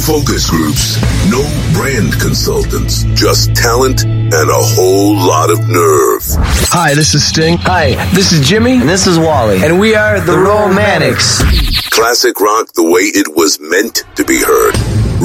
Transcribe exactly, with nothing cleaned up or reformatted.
Focus groups, no brand consultants, just talent and a whole lot of nerve. Hi, this is Sting. Hi, this is Jimmy. And this is Wally. And we are the, the Romantics. Classic rock the way it was meant to be heard.